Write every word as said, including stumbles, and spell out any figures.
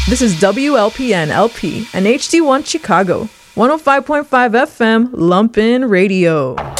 This is W L P N L P and H D one Chicago, one oh five point five F M, Lumpin' Radio.